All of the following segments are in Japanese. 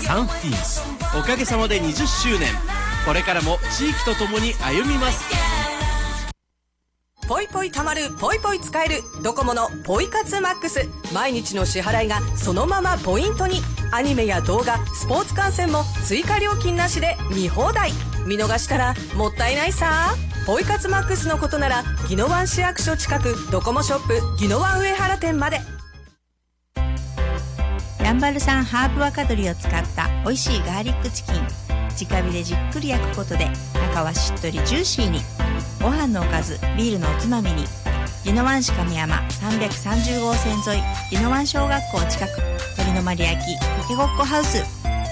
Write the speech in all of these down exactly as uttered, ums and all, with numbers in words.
サンフィース、おかげさまでにじゅっしゅうねん。これからも地域とともに歩みます。 ポイポイたまる、ポイポイ使えるドコモのポイ活マックス。毎日の支払いがそのままポイントに。アニメや動画、スポーツ観戦も追加料金なしで見放題。見逃したらもったいないさ。ポイ活マックスのことなら宜野湾市役所近くドコモショップ宜野湾上原店まで。 やんばる産ハーブ若鶏を使った美味しいガーリックチキン。直火でじっくり焼くことで中はしっとりジューシーに。ご飯のおかず、ビールのおつまみに。宜野湾市神山さんびゃくさんじゅう号線沿い宜野湾小学校近く鳥の丸焼きかけごっこハウス。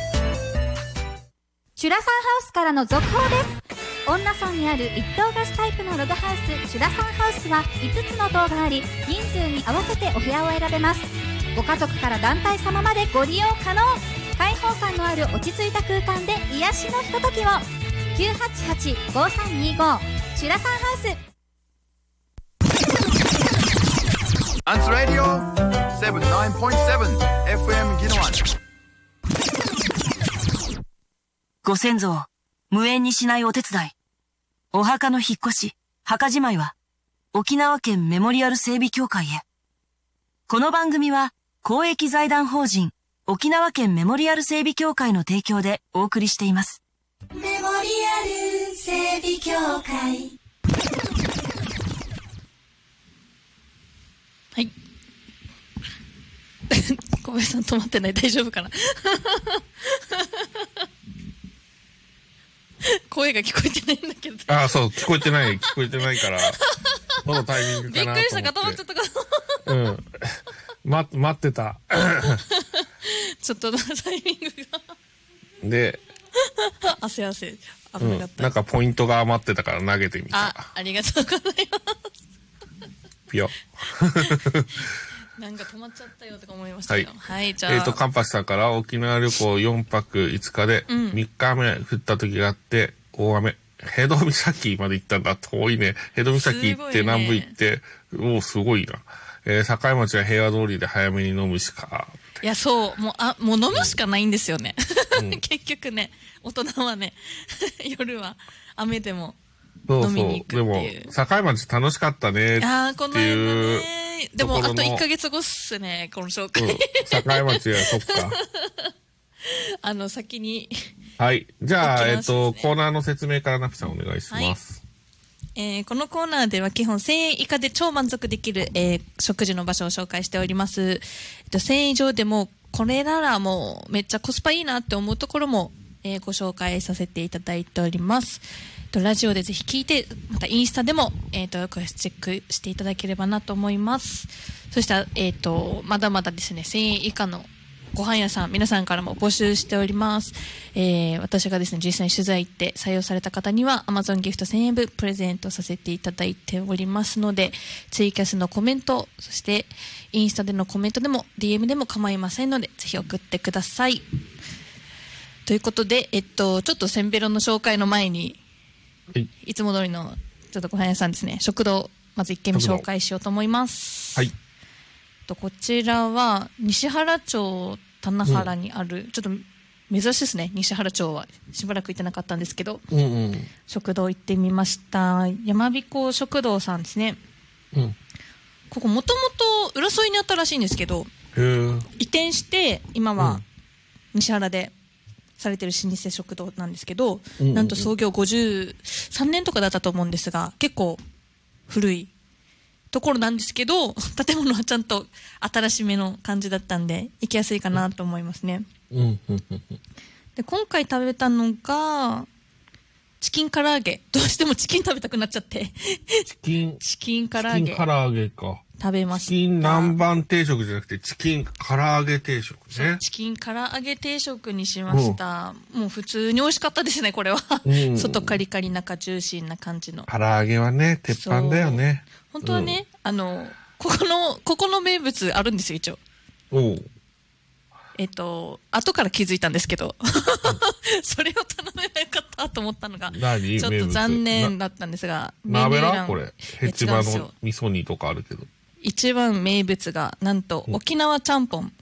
チュラサンハウスからの続報です。恩納村にある一棟貸しタイプのログハウスチュラサンハウスはいつつの棟があり、人数に合わせてお部屋を選べます。ご家族から団体様までご利用可能。開放感のある落ち着いた空間で癒しのひとときを。きゅうはちはち ごさんにごチュラサンハウス。 アンツラディオ セブンティーナインポイントセブン エフエム 宜野湾。 ご先祖を無縁にしないお手伝い。お墓の引っ越し、墓じまいは沖縄県メモリアル整備協会へ。この番組は公益財団法人沖縄県メモリアル整備協会の提供でお送りしています。 メモリアル整備協会。 はい。小林さん止まってない？大丈夫かな？声が聞こえてないんだけど。 ああ、そう、聞こえてない、聞こえてないから、このタイミングかなと思って。 びっくりしたか、止まっちゃったか。 うん。ま、待ってた。 ちょっとタイミングが。 で、 汗汗、危なかった、 うん。なんかポイントが余ってたから投げてみた。 あ、ありがとうございます。 ぴよ。 なんか止まっちゃったよとか思いましたけど。はい。はい、じゃあ。 えっと、カンパチさんから沖縄旅行よんぱくいつかでみっかめ降った時があって、大雨。ヘド岬まで行ったんだ。遠いね。ヘド岬行って、南部行って、おお、すごいな。えー、境町は平和通りで早めに飲むしか。 いや、そう。もう、あ、もう飲むしかないんですよね。うん、結局ね、大人はね、夜は雨でも飲みに行くっていう。そうそう。でも、 境町楽しかったねっていう。 ああ、この間ね。でも、あといっかげつごっすね、この紹介。うん、 境町はそっか。 あの、先に。 はい。じゃあ、ね、えっと、コーナーの説明からナピさんお願いします。はいえー、このコーナーでは基本せんえん以下で超満足できる、えー、食事の場所を紹介しております。えっと、せんえん以上でもこれならもうめっちゃコスパいいなって思うところも、えー、ご紹介させていただいております。えっと、ラジオでぜひ聞いて、またインスタでも、えっと、チェックしていただければなと思います。そしたら、えっと、まだまだですね、せんえん以下のご飯屋さん、皆さんからも募集しております。えー、私がですね、実際に取材行って採用された方には Amazon ギフトせんえんぶプレゼントさせていただいておりますので、ツイキャスのコメント、そしてインスタでのコメントでも ディーエム でも構いませんので、ぜひ送ってください。ということで、えっと、ちょっとせんべろの紹介の前に、いつも通りのちょっとご飯屋さんですね、食堂、まずいっけんめ紹介しようと思います。 はい。 こちらは西原町棚原にある、うん、ちょっと珍しいですね。西原町はしばらく行ってなかったんですけど、 うんうん、 食堂行ってみました。山彦食堂さんですね、うん、ここもともと浦添にあったらしいんですけど、移転して今は西原でされてる老舗食堂なんですけど、うん、なんと創業ごじゅうさんねんとかだったと思うんですが、結構古いところなんですけど、建物はちゃんと新しめの感じだったんで行きやすいかなと思いますね。で、今回食べたのがチキン唐揚げ。どうしてもチキン食べたくなっちゃってチキンチキン唐揚げチキン唐揚げか食べました。 チキン南蛮定食じゃなくてチキン唐揚げ定食ね。 チキン唐揚げ定食にしました。うん、もう普通に美味しかったですね、これは。うん、外カリカリ中ジューシーな感じの。 唐揚げはね、鉄板だよね。 本当はね、うん、あの、ここの、ここの名物あるんですよ、一応。 おう。 えっと、後から気づいたんですけど、それを頼めばよかったと思ったのが、ちょっと残念だったんですが、 鍋らこれ。ヘチマの味噌煮とかあるけど。 一番名物が、なんと、沖縄ちゃんぽん。